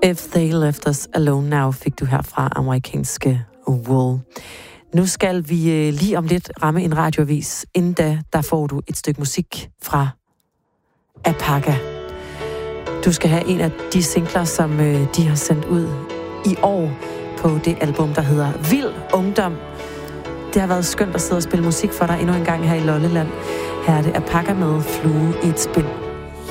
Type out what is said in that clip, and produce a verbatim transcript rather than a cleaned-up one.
If They Left Us Alone Now fik du her fra amerikanske Wool. Nu skal vi lige om lidt ramme en radioavis. Inden da, der får du et stykke musik fra Apaka. Du skal have en af de singler, som de har sendt ud i år på det album, der hedder Vild Ungdom. Det har været skønt at sidde og spille musik for dig endnu en gang her i Lolleland. Her er det Apaka med Flue i et spil.